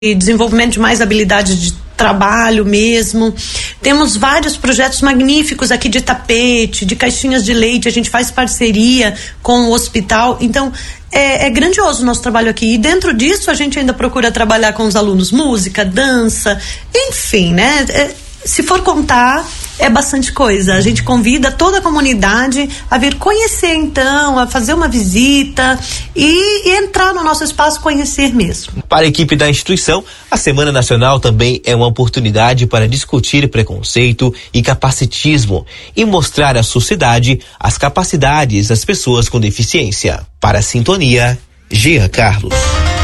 desenvolvimento de mais habilidades de trabalho mesmo. Temos vários projetos magníficos aqui de tapete, de caixinhas de leite, a gente faz parceria com o hospital, então é grandioso o nosso trabalho aqui, e dentro disso a gente ainda procura trabalhar com os alunos música, dança, enfim, né? Se for contar, é bastante coisa. A gente convida toda a comunidade a vir conhecer, então, a fazer uma visita e entrar no nosso espaço, conhecer mesmo. Para a equipe da instituição, a Semana Nacional também é uma oportunidade para discutir preconceito e capacitismo e mostrar à sociedade as capacidades das pessoas com deficiência. Para a Sintonia, Jean Carlos.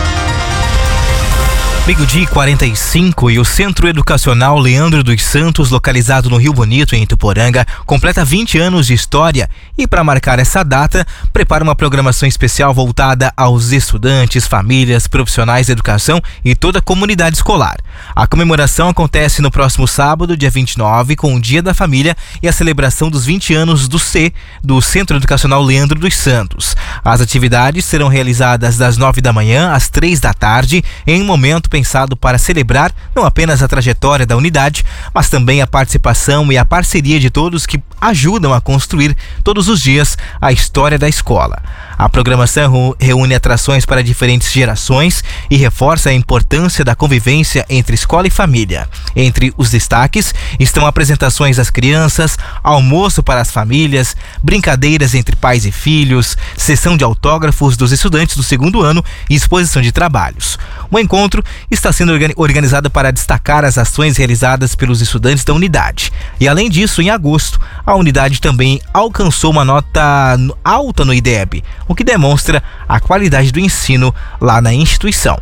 Meio-dia e 45, e o Centro Educacional Leandro dos Santos, localizado no Rio Bonito, em Ituporanga, completa 20 anos de história e, para marcar essa data, prepara uma programação especial voltada aos estudantes, famílias, profissionais da educação e toda a comunidade escolar. A comemoração acontece no próximo sábado, dia 29, com o Dia da Família e a celebração dos 20 anos do Centro Educacional Leandro dos Santos. As atividades serão realizadas das 9 da manhã às 3 da tarde, em um momento pensado para celebrar não apenas a trajetória da unidade, mas também a participação e a parceria de todos que ajudam a construir todos os dias a história da escola. A programação reúne atrações para diferentes gerações e reforça a importância da convivência entre escola e família. Entre os destaques estão apresentações às crianças, almoço para as famílias, brincadeiras entre pais e filhos, sessão de autógrafos dos estudantes do segundo ano e exposição de trabalhos. O encontro está sendo organizado para destacar as ações realizadas pelos estudantes da unidade. E além disso, em agosto, a unidade também alcançou uma nota alta no IDEB, o que demonstra a qualidade do ensino lá na instituição.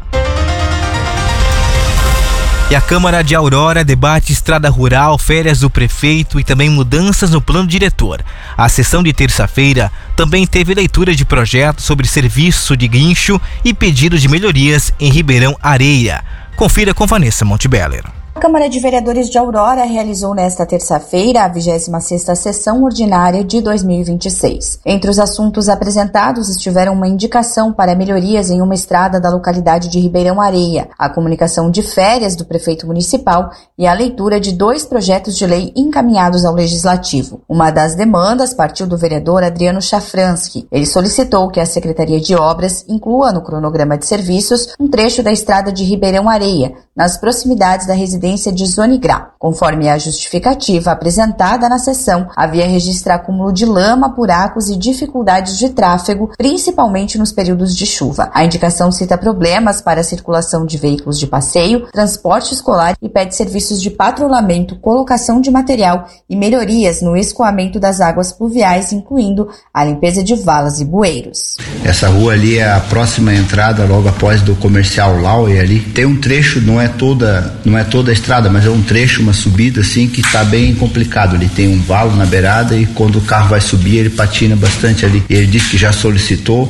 E a Câmara de Aurora debate estrada rural, férias do prefeito e também mudanças no plano diretor. A sessão de terça-feira também teve leitura de projetos sobre serviço de guincho e pedido de melhorias em Ribeirão Areia. Confira com Vanessa Montebeller. A Câmara de Vereadores de Aurora realizou nesta terça-feira a 26ª sessão ordinária de 2026. Entre os assuntos apresentados estiveram uma indicação para melhorias em uma estrada da localidade de Ribeirão Areia, a comunicação de férias do prefeito municipal e a leitura de 2 projetos de lei encaminhados ao Legislativo. Uma das demandas partiu do vereador Adriano Chafransky. Ele solicitou que a Secretaria de Obras inclua no cronograma de serviços um trecho da estrada de Ribeirão Areia, nas proximidades da residência de Zonigrau. Conforme a justificativa apresentada na sessão, havia registrar acúmulo de lama, buracos e dificuldades de tráfego, principalmente nos períodos de chuva. A indicação cita problemas para a circulação de veículos de passeio, transporte escolar e pede serviços de patrulhamento, colocação de material e melhorias no escoamento das águas pluviais, incluindo a limpeza de valas e bueiros. Essa rua ali é a próxima entrada logo após do Comercial Lau, e ali tem um trecho, não é toda a estrada, mas é um trecho, uma subida assim que está bem complicado. Ele tem um valo na beirada e quando o carro vai subir ele patina bastante ali. Ele disse que já solicitou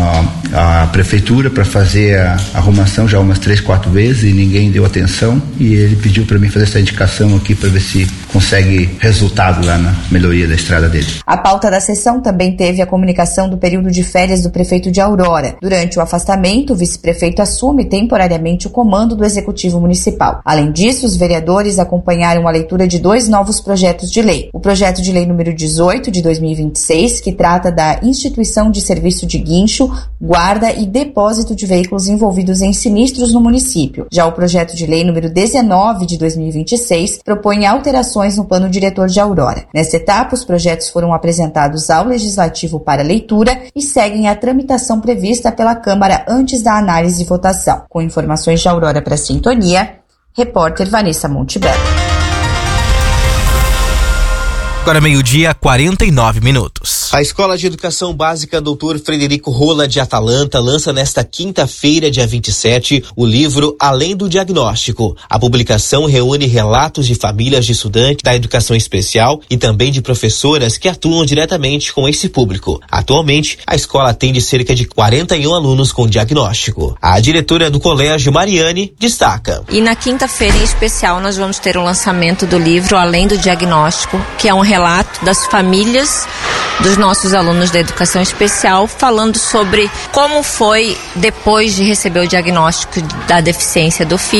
a prefeitura para fazer a arrumação já umas 3-4 vezes e ninguém deu atenção, e ele pediu para mim fazer essa indicação aqui para ver se consegue resultado lá na melhoria da estrada dele. A pauta da sessão também teve a comunicação do período de férias do prefeito de Aurora. Durante o afastamento, o vice-prefeito assume temporariamente o comando do Executivo Municipal. Além disso, os vereadores acompanharam a leitura de 2 novos projetos de lei. O projeto de lei número 18 de 2026, que trata da instituição de serviço de guincho, guarda e depósito de veículos envolvidos em sinistros no município. Já o projeto de lei número 19 de 2026 propõe alterações no plano diretor de Aurora. Nesta etapa, os projetos foram apresentados ao Legislativo para leitura e seguem a tramitação prevista pela Câmara antes da análise e votação. Com informações de Aurora para a Sintonia, repórter Vanessa Montebeller. Agora meio-dia, 49 minutos. A Escola de Educação Básica Dr. Frederico Rola de Atalanta lança nesta quinta-feira, dia 27, o livro Além do Diagnóstico. A publicação reúne relatos de famílias de estudantes da educação especial e também de professoras que atuam diretamente com esse público. Atualmente, a escola atende cerca de 41 alunos com diagnóstico. A diretora do colégio, Mariane, destaca. E na quinta-feira em especial nós vamos ter o lançamento do livro Além do Diagnóstico, que é um relato das famílias dos nossos alunos da educação especial, falando sobre como foi depois de receber o diagnóstico da deficiência do filho.